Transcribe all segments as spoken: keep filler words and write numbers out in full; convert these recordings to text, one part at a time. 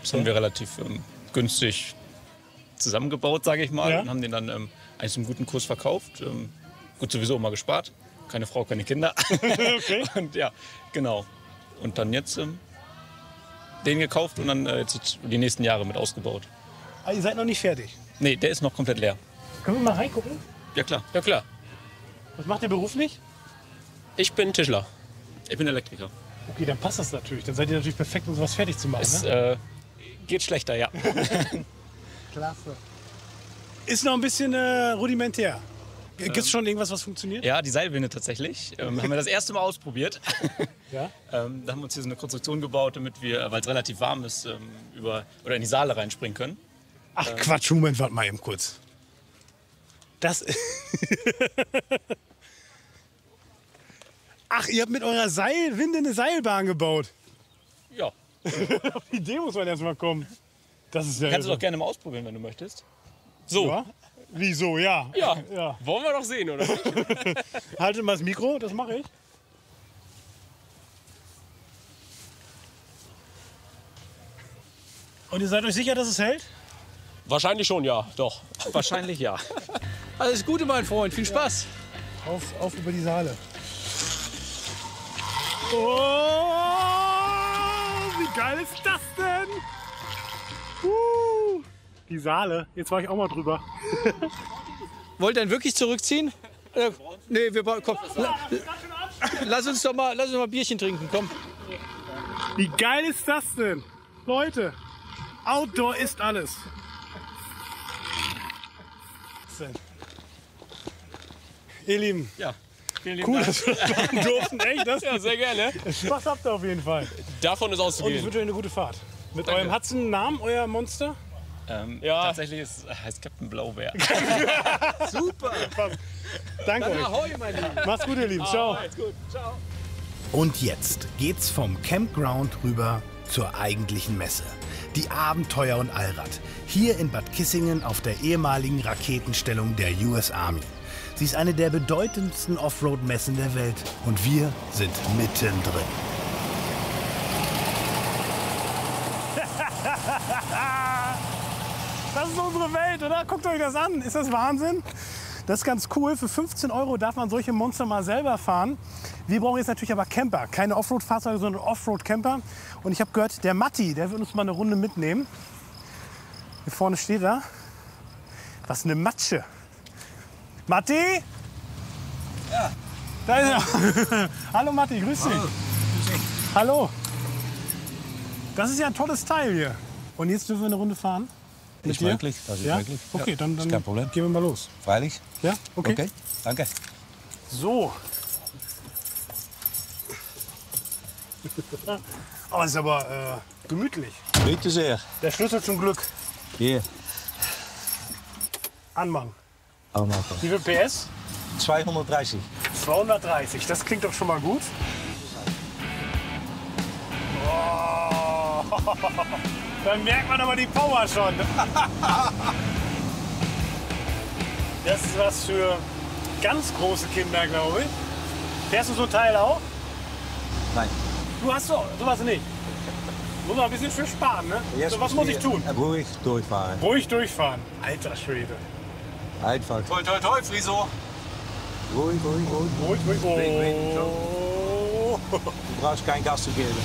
Das haben wir relativ ähm, günstig zusammengebaut, sage ich mal. Ja. Und haben den dann ähm, eigentlich zum guten Kurs verkauft. Ähm, gut, sowieso immer gespart. Keine Frau, keine Kinder. Okay. Und ja, genau. Und dann jetzt ähm, den gekauft und dann äh, jetzt die nächsten Jahre mit ausgebaut. Ah, ihr seid noch nicht fertig. Nee, der ist noch komplett leer. Können wir mal reingucken? Ja, klar. Ja klar, Was macht ihr beruflich? ich bin Tischler. Ich bin Elektriker. Okay, dann passt das natürlich. Dann seid ihr natürlich perfekt, um sowas fertig zu machen. Es Ne? äh, geht schlechter, ja. Klasse. Ist noch ein bisschen äh, rudimentär. Gibt es schon irgendwas, was funktioniert? Ja, die Seilwinde tatsächlich. Ähm, haben wir das erste Mal ausprobiert. Ja. ähm, da haben wir uns hier so eine Konstruktion gebaut, damit wir, weil es relativ warm ist, ähm, über, oder in die Saale reinspringen können. Ach Quatsch, Moment, warte mal eben kurz. Das. Ach, ihr habt mit eurer Seilwinde eine Seilbahn gebaut. Ja. Auf die Idee muss man erst mal kommen. Das ist ja. Kannst du doch gerne mal ausprobieren, wenn du möchtest. So, Ja? Wieso? Ja. ja. Ja. Wollen wir doch sehen, oder? Haltet mal das Mikro, das mache ich. Und ihr seid euch sicher, dass es hält? Wahrscheinlich schon, ja, doch. Wahrscheinlich ja. Alles Gute, mein Freund, viel Spaß. Auf, auf über die Saale. Oh, wie geil ist das denn? Uh, die Saale. Jetzt war ich auch mal drüber. Wollt ihr denn wirklich zurückziehen? Äh, nee, wir brauchen, komm. La, lass uns doch mal, lass uns mal Bierchen trinken, komm. Wie geil ist das denn? Leute, Outdoor ist alles. Was denn? Ihr Lieben, Ja. Vielen lieben cool, Dank. dass wir das machen durften. Echt, das Ja, sehr gerne. Spaß habt ihr auf jeden Fall. Davon ist Und ich auszugehen. wünsche euch eine gute Fahrt. Mit Danke. eurem, hat's einen Namen, euer Monster? Ähm, Ja. Tatsächlich ist, heißt Captain Blaubeer. Super. Danke euch. Ahoi, mein Lieber. Macht's gut, ihr Lieben. Ciao. Alles gut. Ciao. Und jetzt geht's vom Campground rüber zur eigentlichen Messe. Die Abenteuer- und Allrad. Hier in Bad Kissingen auf der ehemaligen Raketenstellung der U S Army. Sie ist eine der bedeutendsten Offroad-Messen der Welt. Und wir sind mittendrin. Das ist unsere Welt, oder? Guckt euch das an. Ist das Wahnsinn? Das ist ganz cool. Für fünfzehn Euro darf man solche Monster mal selber fahren. Wir brauchen jetzt natürlich aber Camper. Keine Offroad-Fahrzeuge, sondern Offroad-Camper. Und ich habe gehört, der Matti, der wird uns mal eine Runde mitnehmen. Hier vorne steht er. Was eine Matsche. Matti? Ja. Da ist er. Hallo Matti, grüß dich. Hallo. Das ist ja ein tolles Teil hier. Und jetzt dürfen wir eine Runde fahren. Mit Ist dir? möglich, das ist Ja? möglich. Okay, Ja, dann, dann ist kein Problem. gehen wir mal los. Freilich? Ja? Okay. Okay, danke. So. Oh, ist aber äh, gemütlich. Bitte sehr. Der Schlüssel zum Glück. Hier, Anmachen. allemaal. Wie viel P S? zweihundertdreißig. zweihundertdreißig. Das klingt doch schon mal gut. Oh. Dann merkt man aber die Power schon. Das ist was für ganz große Kinder, glaube ich. Fährst du so ein Teil auch? Nein. Du hast so, sowas nicht. Muss man ein bisschen für sparen, ne? So, was muss ich tun? Ruhig durchfahren. Ruhig durchfahren. Alter Schwede. Einfach. Toi, toi, toi, Friso. Ruhig, ruhig, ruhig. Ruhig, ruhig. Wink, wink, Oh. Du brauchst kein Gas zu geben.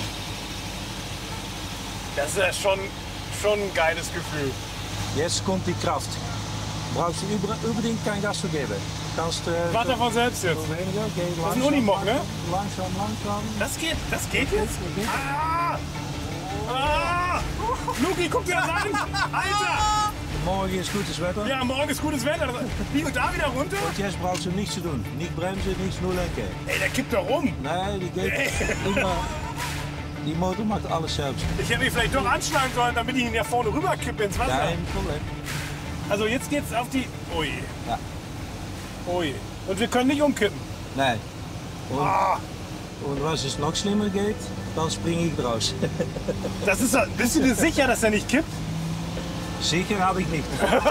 Das ist ja schon, schon ein geiles Gefühl. Jetzt kommt die Kraft. Brauchst du über- unbedingt kein Gas zu geben. Kannst, äh, Mach davon selbst jetzt. weniger, geh Das ist ein langsam, Unimog, ne? Langsam, langsam. Das geht, das geht jetzt? Ah! Ah! Luki, guck dir das an! Alter! Morgen ist gutes Wetter. Ja, morgen ist gutes Wetter. Wie, und da wieder runter? Und jetzt brauchst du nichts zu tun. Nicht bremsen, nichts, nur lenken. Ey, der kippt doch rum. Nein, die geht immer. Die Motor macht alles selbst. Ich hätte mich vielleicht doch anschlagen sollen, damit ich ihn ja vorne rüber kippe ins Wasser. Kein Problem. Also jetzt geht's auf die... Ui. Ja. Ui. Und wir können nicht umkippen. Nein. Und, Ah, und was es noch schlimmer geht, dann springe ich raus. das ist... Bist du dir sicher, dass er nicht kippt? Sicher habe ich nicht.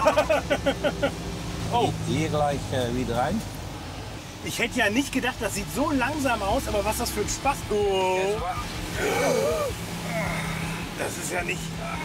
Oh. Hier gleich äh, wieder rein. Ich hätte ja nicht gedacht, das sieht so langsam aus, aber was das für ein Spaß... Oh. Das ist ja nicht...